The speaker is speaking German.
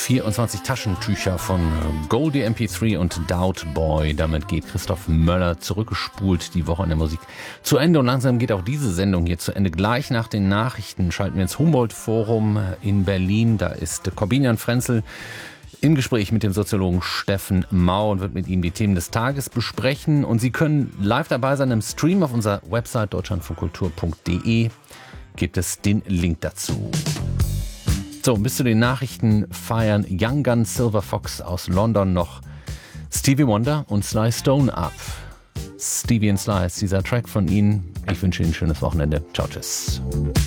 24 Taschentücher von Goldie MP3 und Doubt Boy. Damit geht Christoph Möller zurückgespult die Woche in der Musik zu Ende. Und langsam geht auch diese Sendung hier zu Ende. Gleich nach den Nachrichten schalten wir ins Humboldt-Forum in Berlin. Da ist Corbinian Frenzel im Gespräch mit dem Soziologen Steffen Mau und wird mit ihm die Themen des Tages besprechen. Und Sie können live dabei sein im Stream auf unserer Website deutschlandfunkkultur.de. Gibt es den Link dazu. So, bis zu den Nachrichten feiern Young Gun Silver Fox aus London noch Stevie Wonder und Sly Stone ab. Stevie and Sly ist dieser Track von Ihnen. Ich wünsche Ihnen ein schönes Wochenende. Ciao, tschüss.